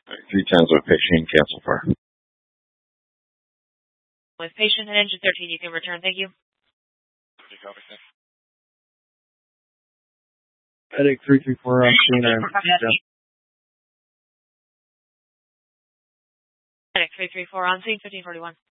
310s with patient, cancel for. With patient and engine 13, you can return. Thank you. Headache 334 on scene. Headache 334 on scene, 1541.